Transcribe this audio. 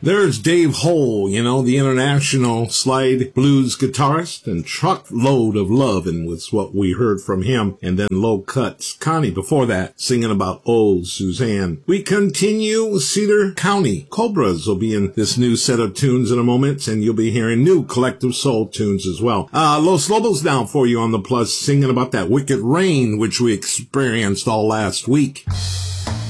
There's Dave Hole, the international slide blues guitarist, and Truckload of Lovin' was what we heard from him. And then Low Cuts Connie before that, singing about Old Suzanne. We continue Cedar County. Cobras will be in this new set of tunes in a moment, and you'll be hearing new Collective Soul tunes as well. Los Lobos down for you on the plus, singing about that Wicked Rain, which we experienced all last week.